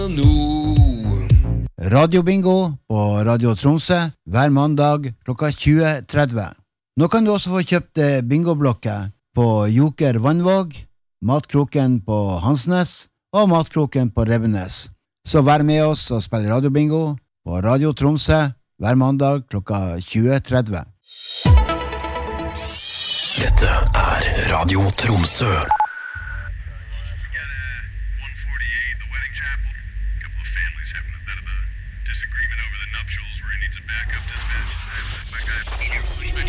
Radio Bingo på Radio Tromsø hver mandag klokka 20:30. Nå kan du også få kjøpt bingoblokker på Joker Vannvåg, Matkroken på Hansnes og Matkroken på Rebbenes. Så vær med oss og spill Radio Bingo på Radio Tromsø hver mandag klokka 20:30. Dette Radio Tromsø.